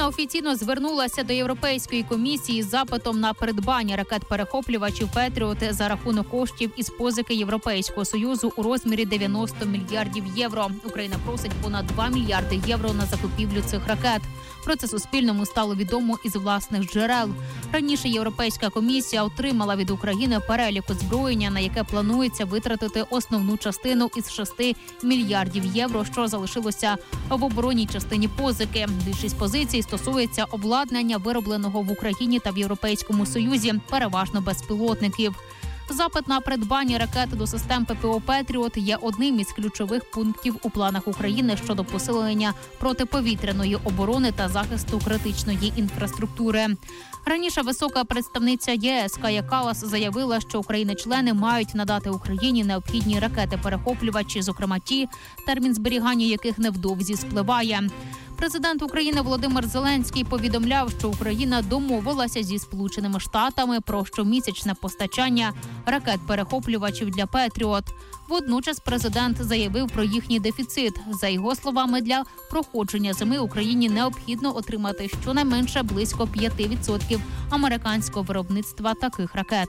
Україна офіційно звернулася до Європейської комісії з запитом на придбання ракет-перехоплювачів «Петріот» за рахунок коштів із позики Європейського Союзу у розмірі 90 мільярдів євро. Україна просить понад 2 мільярди євро на закупівлю цих ракет. Про це Суспільному стало відомо із власних джерел. Раніше Європейська комісія отримала від України перелік озброєння, на яке планується витратити основну частину із 6 мільярдів євро, що залишилося в оборонній частині позики. Більшість позицій стосується обладнання, виробленого в Україні та в Європейському Союзі, переважно безпілотників. Запит на придбання ракет до систем ППО «Петріот» є одним із ключових пунктів у планах України щодо посилення протиповітряної оборони та захисту критичної інфраструктури. Раніше висока представниця ЄС Кая Каллас заявила, що країни-члени мають надати Україні необхідні ракети-перехоплювачі, зокрема ті, термін зберігання яких невдовзі спливає. Президент України Володимир Зеленський повідомляв, що Україна домовилася зі Сполученими Штатами про щомісячне постачання ракет-перехоплювачів для «Петріот». Водночас президент заявив про їхній дефіцит. За його словами, для проходження зими Україні необхідно отримати щонайменше близько 5% американського виробництва таких ракет.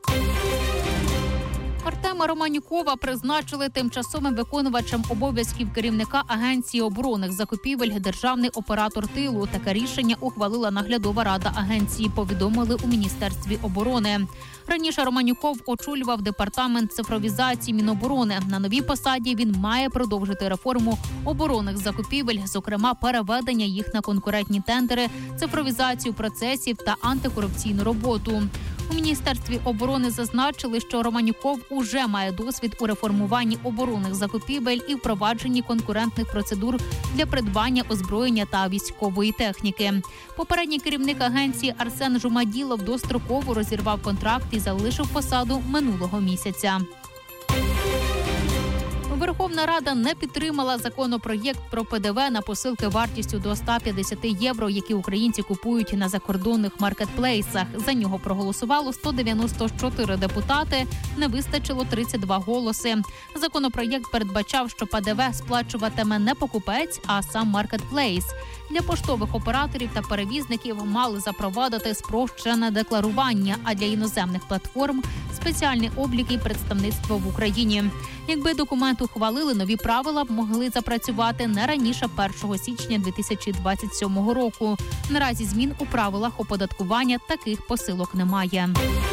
Артема Романюкова призначили тимчасовим виконувачем обов'язків керівника Агенції оборонних закупівель державний оператор тилу. Таке рішення ухвалила наглядова рада агенції, повідомили у Міністерстві оборони. Раніше Романюков очолював департамент цифровізації Міноборони. На новій посаді він має продовжити реформу оборонних закупівель, зокрема переведення їх на конкурентні тендери, цифровізацію процесів та антикорупційну роботу. У Міністерстві оборони зазначили, що Романюков уже має досвід у реформуванні оборонних закупівель і впровадженні конкурентних процедур для придбання озброєння та військової техніки. Попередній керівник агенції Арсен Жумаділов достроково розірвав контракт і залишив посаду минулого місяця. Верховна Рада не підтримала законопроєкт про ПДВ на посилки вартістю до 150 євро, які українці купують на закордонних маркетплейсах. За нього проголосувало 194 депутати, не вистачило 32 голоси. Законопроєкт передбачав, що ПДВ сплачуватиме не покупець, а сам маркетплейс. Для поштових операторів та перевізників мали запровадити спрощене декларування, а для іноземних платформ – спеціальний облік і представництво в Україні. Якби документ ухвалили, нові правила б могли запрацювати не раніше 1 січня 2027 року. Наразі змін у правилах оподаткування таких посилок немає.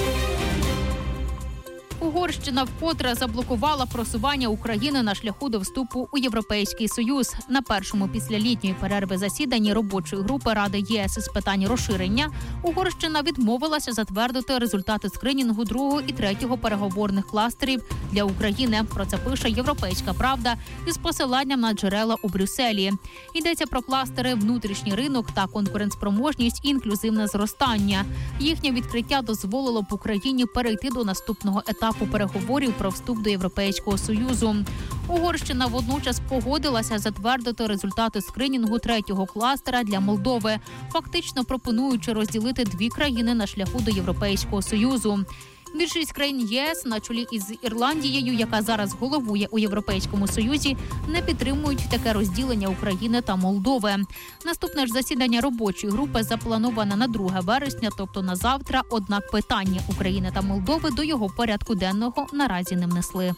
Угорщина вкотре заблокувала просування України на шляху до вступу у Європейський Союз. На першому після літньої перерви засіданні робочої групи Ради ЄС із питань розширення Угорщина відмовилася затвердити результати скринінгу 2-го і 3-го переговорних кластерів для України. Про це пише «Європейська правда» із посиланням на джерела у Брюсселі. Йдеться про кластери «Внутрішній ринок» та «Конкурентспроможність і інклюзивне зростання». Їхнє відкриття дозволило б Україні перейти до наступного етапу переговорів про вступ до Європейського Союзу. Угорщина водночас погодилася затвердити результати скринінгу 3-го кластера для Молдови, фактично пропонуючи розділити дві країни на шляху до Європейського Союзу. Більшість країн ЄС, на чолі із Ірландією, яка зараз головує у Європейському Союзі, не підтримують таке розділення України та Молдови. Наступне ж засідання робочої групи заплановане на 2 вересня, тобто на завтра, однак питання України та Молдови до його порядку денного наразі не внесли.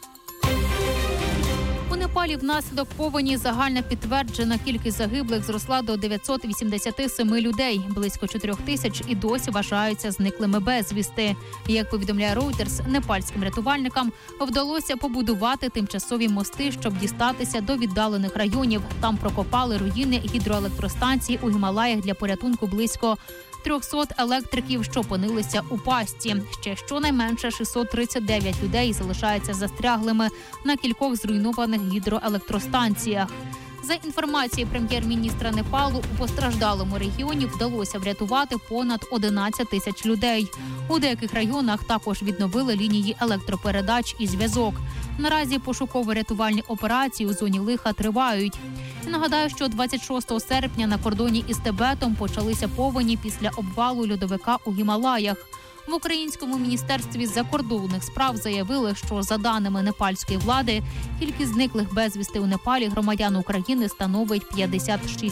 У Непалі внаслідок повені загальна підтверджена кількість загиблих зросла до 987 людей. Близько 4 тисяч і досі вважаються зниклими безвісти. Як повідомляє Reuters, непальським рятувальникам вдалося побудувати тимчасові мости, щоб дістатися до віддалених районів. Там прокопали руїни гідроелектростанцій у Гімалаях для порятунку близько 300 електриків, що опинилися у пастці. Ще щонайменше 639 людей залишаються застряглими на кількох зруйнованих гідроелектростанціях. За інформацією прем'єр-міністра Непалу, у постраждалому регіоні вдалося врятувати понад 11 тисяч людей. У деяких районах також відновили лінії електропередач і зв'язок. Наразі пошуково-рятувальні операції у зоні лиха тривають. Нагадаю, що 26 серпня на кордоні із Тибетом почалися повені після обвалу льодовика у Гімалаях. В Українському міністерстві закордонних справ заявили, що за даними непальської влади, кількість зниклих безвісти у Непалі громадян України становить 56